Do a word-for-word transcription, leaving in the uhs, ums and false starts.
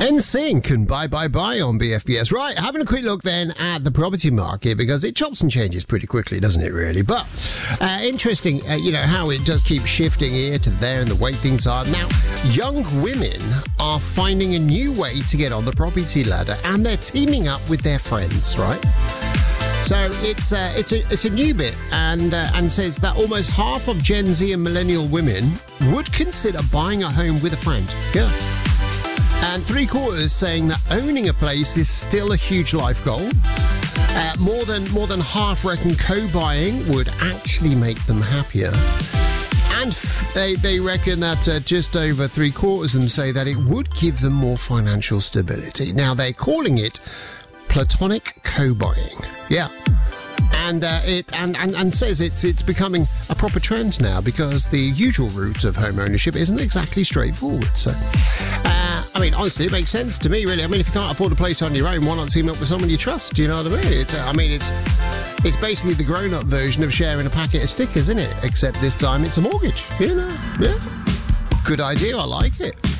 N Sync and Bye Bye Bye on B F B S. Right, having a quick look then at the property market, because it chops and changes pretty quickly, doesn't it, really? But uh, interesting, uh, you know, how it does keep shifting here to there and the way things are. Now, young women are finding a new way to get on the property ladder, and they're teaming up with their friends, right? So it's uh, it's a it's a new bit, and uh, and says that almost half of Gen Z and millennial women would consider buying a home with a friend. Yeah. And three quarters saying that owning a place is still a huge life goal. Uh, more than more than half reckon co-buying would actually make them happier. And f- they, they reckon that uh, just over three quarters of them say that it would give them more financial stability. Now, they're calling it platonic co-buying. Yeah. And uh, it and, and, and says it's it's becoming a proper trend now, because the usual route of home ownership isn't exactly straightforward. So, uh, I mean, honestly, it makes sense to me, really. I mean, if you can't afford a place on your own, why not team up with someone you trust? Do you know what I mean? It's, uh, I mean, it's it's basically the grown-up version of sharing a packet of stickers, isn't it? Except this time it's a mortgage. You know, yeah. Good idea. I like it.